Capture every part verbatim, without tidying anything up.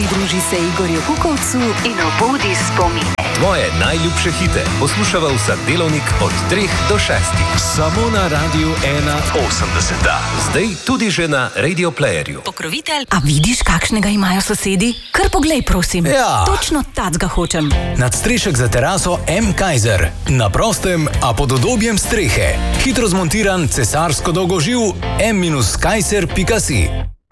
Pridruži se Igorju Kukovcu in obudi spomine. Tvoje najljubše hite poslušava vsak delovnik od treh do šestih. Samo na Radiu ena osemdeset. Zdaj tudi že na Radio Playerju. Pokrovitelj, a vidiš, kakšnega imajo sosedi? Kar poglej, prosim. Ja. Točno tacga hočem. Nadstrešek za teraso M. Kaiser. Na prostem, a pod udobjem strehe. Hitro zmontiran cesarsko dolgoživ M Kaiser pika si.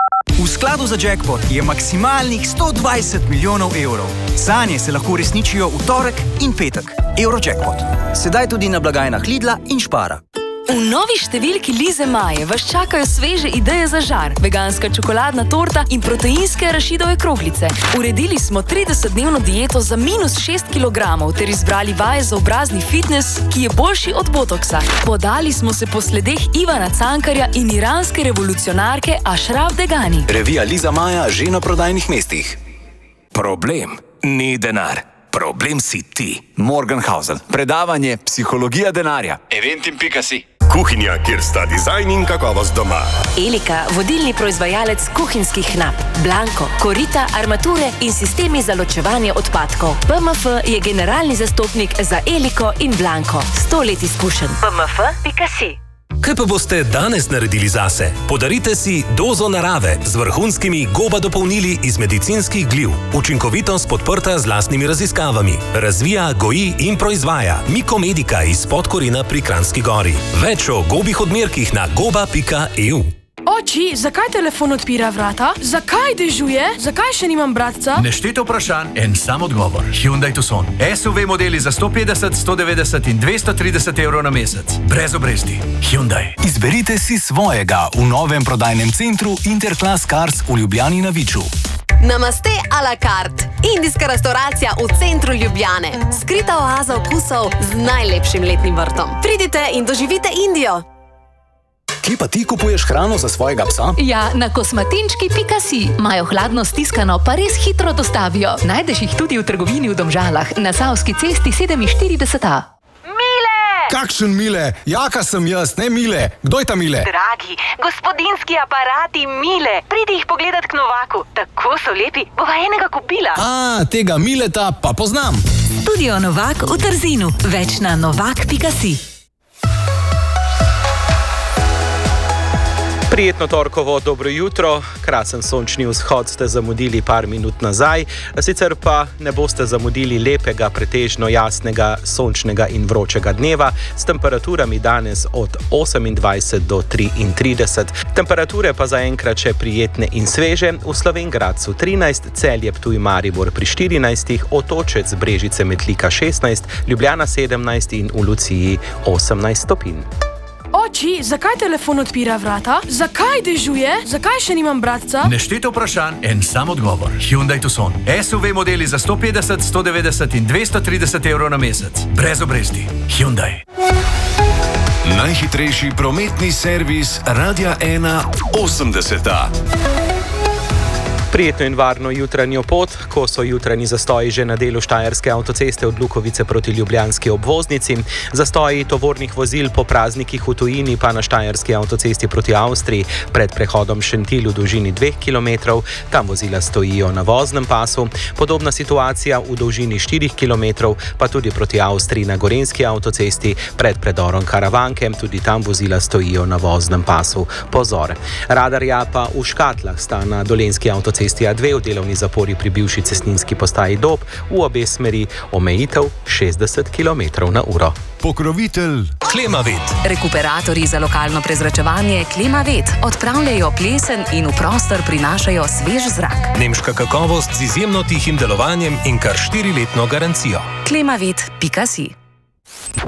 V skladu za jackpot je maksimalnih sto dvajset milijonov evrov. Sanje se lahko uresničijo v torek in petek. Eurojackpot. Sedaj tudi na blagajnah Lidla in Spara. V novi številki Lize Maje vas čakajo sveže ideje za žar, veganska čokoladna torta in proteinske arašidove kroglice. Uredili smo tridesetdnevno dieto za minus šest kilogramov ter izbrali vaje za obrazni fitness, ki je boljši od botoksa. Podali smo se po sledeh Ivana Cankarja in iranske revolucionarke Ashraf Degani. Revija Liza Maja že na prodajnih mestih. Problem ni denar. Problem si ti. Morgenhausen. Predavanje Psihologija denarja. Eventim pika si. Kuhinja, kjer sta dizajn in kakovost doma. Elika, vodilni proizvajalec kuhinjskih nap, Blanko, korita, armature in sistemi za ločevanje odpadkov. P M F je generalni zastopnik za Eliko in Blanko. Sto let izkušenj. P M F pika si. Kaj pa boste danes naredili zase? Podarite si dozo narave z vrhunskimi goba dopolnili iz medicinskih gliv. Učinkovitost podprta z lastnimi raziskavami. Razvija, goji in proizvaja Mikomedika iz Podkorina pri Kranjski Gori. Več o gobih odmerkih na goba pika e u. Oči, zakaj telefon odpira vrata? Zakaj dežuje? Zakaj še nimam bratca? Nešteto vprašanj, en sam odgovor. Hyundai Tucson. S U V modeli za sto petdeset, sto devetdeset in dvesto trideset evrov na mesec. Brez obresti. Hyundai. Izberite si svojega v novem prodajnem centru Interclass Cars v Ljubljani na Viču. Namaste a la carte. Indijska restauracija v centru Ljubljane. Skrita oaza okusov z najlepšim letnim vrtom. Pridite in doživite Indijo. Kje pa ti kupuješ hrano za svojega psa? Ja, na kosmatinčki pika si. Imajo hladno stiskano, pa res hitro dostavijo. Najdeš jih tudi v trgovini v Domžalah, na Savski cesti sedeminštirideset A. Mile! Kakšen Mile? Jaka sem jaz, ne Mile. Kdo je ta Mile? Dragi, gospodinski aparati Mile. Pridi jih pogledat k Novaku. Tako so lepi, bova enega kupila. A, tega Mileta pa poznam. Studio Novak v Trzinu. Več na novak pika si. Prijetno torkovo dobro jutro, krasen sončni vzhod ste zamudili par minut nazaj, sicer pa ne boste zamudili lepega, pretežno jasnega, sončnega in vročega dneva s temperaturami danes od osemindvajset do triintrideset. Temperature pa zaenkrat še prijetne in sveže, v Slovenj Gradcu trinajst, Celje, Ptuj, Maribor pri štirinajstih, Otočec, Brežice, Metlika šestnajst, Ljubljana sedemnajst in v Luciji osemnajst stopinj. Oči, zakaj telefon odpira vrata? Zakaj dežuje? Zakaj še nimam bratca? Nešteto vprašanj, en sam odgovor. Hyundai Tucson. S U V modeli za sto petdeset, sto devetdeset in dvesto trideset evrov na mesec. Brez obresti. Hyundai. Najhitrejši prometni servis Radia ena osemdeset. Prijetno in varno jutranjo pot, ko so jutranji zastoji že na delu Štajerske avtoceste od Lukovice proti ljubljanski obvoznici. Zastoji tovornih vozil po praznikih v tujini pa na Štajerski avtocesti proti Avstriji pred prehodom Šentilj v dolžini dveh kilometrov. Tam vozila stojijo na voznem pasu. Podobna situacija v dolžini štirih kilometrov, pa tudi proti Avstriji na Gorenjski avtocesti pred predorom Karavanke. Tudi tam vozila stojijo na voznem pasu. Pozor. Radarja pa v Škatlah sta na Dolenjski avtocesti A dve v delovni zapori pri bivši cestninski postaji Dob, v obe smeri omejitev šestdeset kilometrov na uro. Pokrovitelj Klimavet. Rekuperatorji za lokalno prezračevanje Klimavet odpravljajo plesen in v prostor prinašajo svež zrak. Nemška kakovost z izjemno tihim delovanjem in kar štiriletno garancijo. Klimavet pika si.